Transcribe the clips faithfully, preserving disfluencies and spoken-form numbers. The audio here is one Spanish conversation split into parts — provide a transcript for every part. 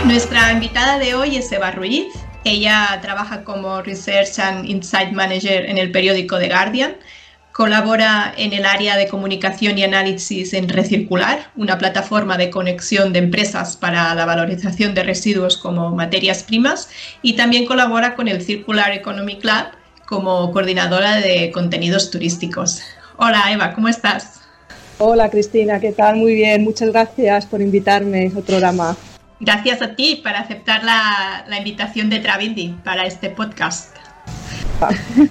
Nuestra invitada de hoy es Eva Ruiz. Ella trabaja como Research and Insight Manager en el periódico The Guardian. Colabora en el área de comunicación y análisis en Recircular, una plataforma de conexión de empresas para la valorización de residuos como materias primas, y también colabora con el Circular Economy Club como coordinadora de contenidos turísticos. Hola Eva, ¿cómo estás? Hola Cristina, ¿qué tal? Muy bien, muchas gracias por invitarme al programa. Gracias a ti por aceptar la, la invitación de Travindi para este podcast. Ah.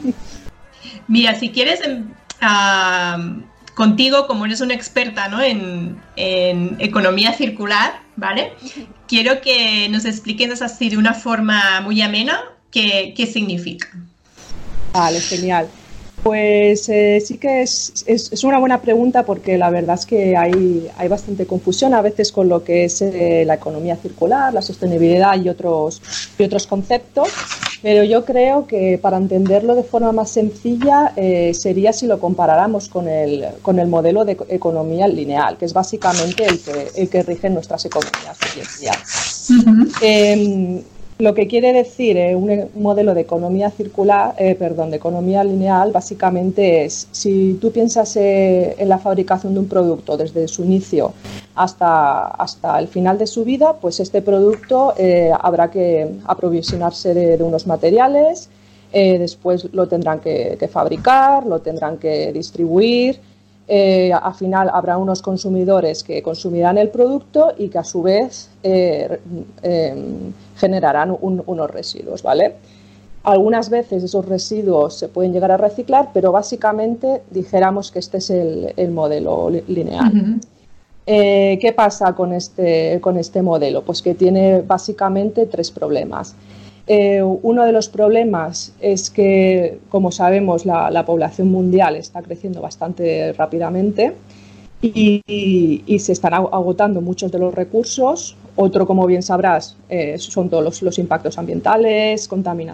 Mira, si quieres, uh, contigo, como eres una experta, ¿no?, en, en economía circular, ¿vale? Quiero que nos expliques así de una forma muy amena qué, qué significa. Vale, genial. Pues eh, sí que es, es, es una buena pregunta, porque la verdad es que hay, hay bastante confusión a veces con lo que es eh, la economía circular, la sostenibilidad y otros, y otros conceptos, pero yo creo que para entenderlo de forma más sencilla eh, sería si lo comparáramos con el, con el modelo de economía lineal, que es básicamente el que, el que rige nuestras economías hoy en día. Uh-huh. eh, Lo que quiere decir eh, un modelo de economía circular, eh, perdón, de economía lineal, básicamente es, si tú piensas eh, en la fabricación de un producto desde su inicio hasta, hasta el final de su vida, pues este producto eh, habrá que aprovisionarse de, de unos materiales, eh, después lo tendrán que, que fabricar, lo tendrán que distribuir. Eh, al final habrá unos consumidores que consumirán el producto y que a su vez eh, eh, generarán un, unos residuos, ¿vale? Algunas veces esos residuos se pueden llegar a reciclar, pero básicamente dijéramos que este es el, el modelo lineal. Uh-huh. Eh, ¿Qué pasa con este, con este modelo? Pues que tiene básicamente tres problemas. Eh, uno de los problemas es que, como sabemos, la, la población mundial está creciendo bastante rápidamente y, y, y se están agotando muchos de los recursos. Otro, como bien sabrás, eh, son todos los, los impactos ambientales, contaminación.